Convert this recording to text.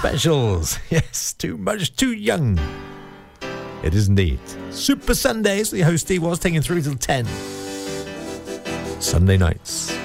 specials. Yes, too much, too young. It is indeed. Super Sundays, the host he was taking through till 10. Sunday nights.